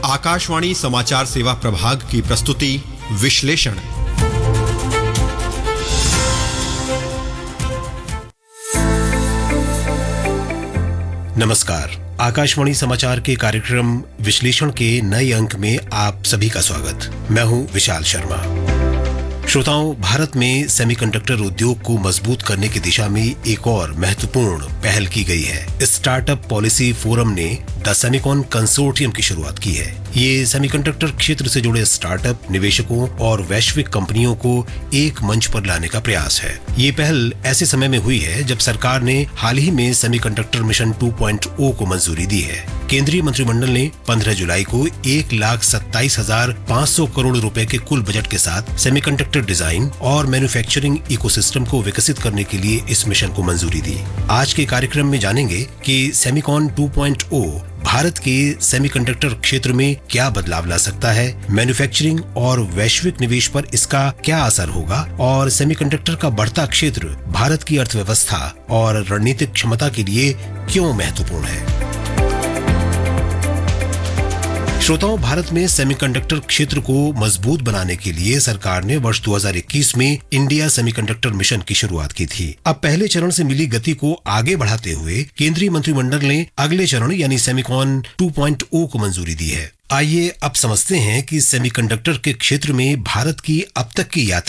आकाशवाणी समाचार सेवा प्रभाग की प्रस्तुति विश्लेषण। नमस्कार, आकाशवाणी समाचार के कार्यक्रम विश्लेषण के नए अंक में आप सभी का स्वागत। मैं हूं विशाल शर्मा। श्रोताओं, भारत में सेमीकंडक्टर उद्योग को मजबूत करने की दिशा में एक और महत्वपूर्ण पहल की गई है। स्टार्टअप पॉलिसी फोरम ने द सेमिकॉन कंसोर्टियम की शुरुआत की है। ये सेमीकंडक्टर क्षेत्र से जुड़े स्टार्टअप, निवेशकों और वैश्विक कंपनियों को एक मंच पर लाने का प्रयास है। ये पहल ऐसे समय में हुई है जब सरकार ने हाल ही में सेमीकंडक्टर मिशन 2.0 को मंजूरी दी है। केंद्रीय मंत्रिमंडल ने 15 जुलाई को 1,27,500 करोड़ रुपए के कुल बजट के साथ सेमीकंडक्टर डिजाइन और मैन्युफैक्चरिंग इकोसिस्टम को विकसित करने के लिए इस मिशन को मंजूरी दी। आज के कार्यक्रम में जानेंगे कि सेमिकॉन 2.0 भारत के सेमीकंडक्टर क्षेत्र में क्या बदलाव ला सकता है, मैन्युफैक्चरिंग और वैश्विक निवेश पर इसका क्या असर होगा और सेमीकंडक्टर का बढ़ता क्षेत्र भारत की अर्थव्यवस्था और रणनीतिक क्षमता के लिए क्यों महत्वपूर्ण है। श्रोताओं, भारत में सेमीकंडक्टर क्षेत्र को मजबूत बनाने के लिए सरकार ने वर्ष 2021 में इंडिया सेमीकंडक्टर मिशन की शुरुआत की थी। अब पहले चरण से मिली गति को आगे बढ़ाते हुए केंद्रीय मंत्रिमंडल ने अगले चरण यानी सेमिकॉन 2.0 को मंजूरी दी है। आइए अब समझते हैं कि सेमीकंडक्टर के क्षेत्र में भारत की अब तक की यात्रा